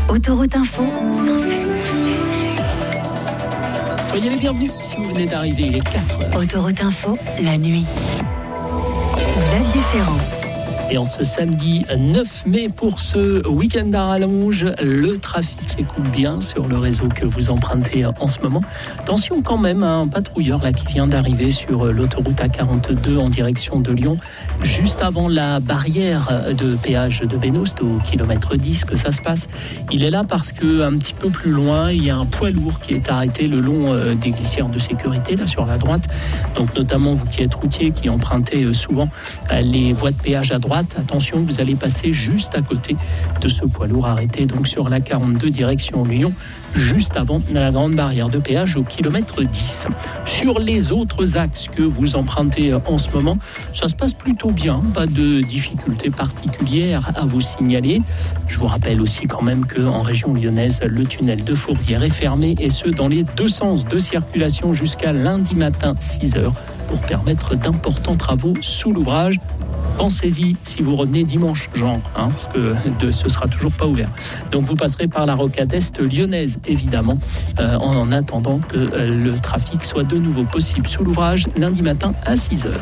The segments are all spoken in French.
Autoroute Info, Soyez les bienvenus si vous venez d'arriver, il est 4h. Autoroute Info, la nuit. Xavier Ferrand. Et en ce samedi 9 mai, pour ce week-end à rallonge, le trafic s'écoule bien sur le réseau que vous empruntez en ce moment. Attention quand même à un patrouilleur là, qui vient d'arriver sur l'autoroute A42 en direction de Lyon, juste avant la barrière de péage de Bénost, au kilomètre 10 que ça se passe. Il est là parce qu'un petit peu plus loin, il y a un poids lourd qui est arrêté le long des glissières de sécurité, là sur la droite. Donc notamment vous qui êtes routier, qui empruntez souvent les voies de péage à droite, attention, vous allez passer juste à côté de ce poids lourd arrêté donc sur la 42 direction Lyon, juste avant la grande barrière de péage au kilomètre 10. Sur les autres axes que vous empruntez en ce moment, ça se passe plutôt bien, pas de difficultés particulières à vous signaler. Je vous rappelle aussi quand même qu'en région lyonnaise, le tunnel de Fourvière est fermé et ce dans les deux sens de circulation jusqu'à lundi matin 6h pour permettre d'importants travaux sous l'ouvrage. Pensez-y si vous revenez dimanche, parce que ce sera toujours pas ouvert. Donc vous passerez par la rocade est lyonnaise, évidemment, en attendant que le trafic soit de nouveau possible sous l'ouvrage lundi matin à 6h.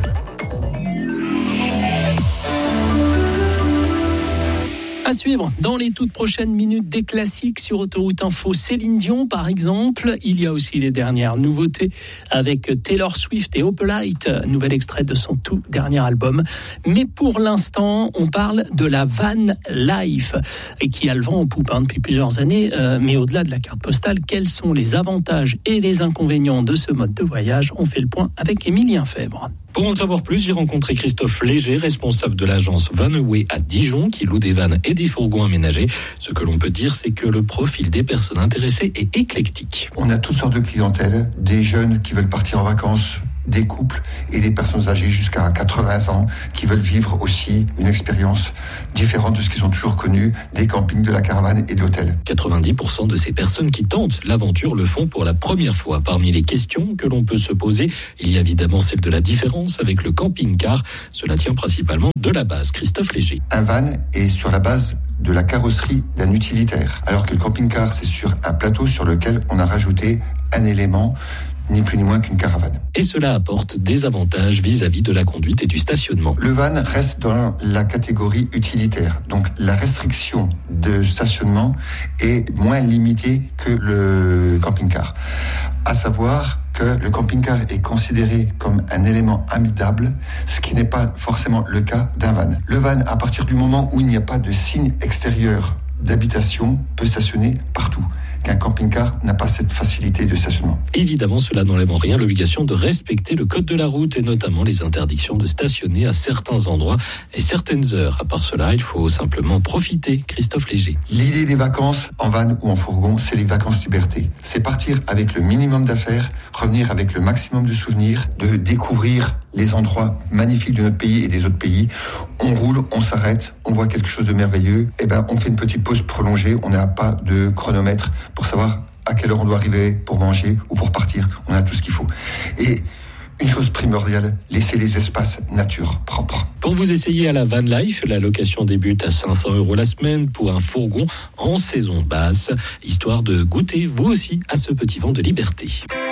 À suivre dans les toutes prochaines minutes des classiques sur Autoroute Info. Céline Dion, par exemple. Il y a aussi les dernières nouveautés avec Taylor Swift et Opalite, nouvel extrait de son tout dernier album. Mais pour l'instant, on parle de la van life et qui a le vent en poupe depuis plusieurs années. Mais au-delà de la carte postale, quels sont les avantages et les inconvénients de ce mode de voyage? On fait le point avec Émilien Febvre. Pour en savoir plus, j'ai rencontré Christophe Léger, responsable de l'agence Vanaway à Dijon, qui loue des vannes et des fourgons aménagés. Ce que l'on peut dire, c'est que le profil des personnes intéressées est éclectique. On a toutes sortes de clientèle, des jeunes qui veulent partir en vacances, des couples et des personnes âgées jusqu'à 80 ans qui veulent vivre aussi une expérience différente de ce qu'ils ont toujours connu des campings, de la caravane et de l'hôtel. 90% de ces personnes qui tentent l'aventure le font pour la première fois. Parmi les questions que l'on peut se poser, il y a évidemment celle de la différence avec le camping-car. Cela tient principalement de la base. Christophe Léger. Un van est sur la base de la carrosserie d'un utilitaire, alors que le camping-car, c'est sur un plateau sur lequel on a rajouté un élément, ni plus ni moins qu'une caravane. Et cela apporte des avantages vis-à-vis de la conduite et du stationnement. Le van reste dans la catégorie utilitaire, donc la restriction de stationnement est moins limitée que le camping-car. À savoir que le camping-car est considéré comme un élément habitable, ce qui n'est pas forcément le cas d'un van. Le van, à partir du moment où il n'y a pas de signe extérieur d'habitation, peut stationner partout. Qu'un camping-car n'a pas cette facilité de stationnement. Évidemment, cela n'enlève en rien l'obligation de respecter le code de la route et notamment les interdictions de stationner à certains endroits et certaines heures. À part cela, il faut simplement profiter. Christophe Léger. L'idée des vacances en van ou en fourgon, c'est les vacances liberté. C'est partir avec le minimum d'affaires, revenir avec le maximum de souvenirs, de découvrir les endroits magnifiques de notre pays et des autres pays. On roule, on s'arrête, on voit quelque chose de merveilleux. On fait une petite pause prolongée. On n'a pas de chronomètre pour savoir à quelle heure on doit arriver pour manger ou pour partir. On a tout ce qu'il faut. Et une chose primordiale, laisser les espaces nature propres. Pour vous essayer à la van life, la location débute à 500 € la semaine pour un fourgon en saison basse, histoire de goûter vous aussi à ce petit vent de liberté.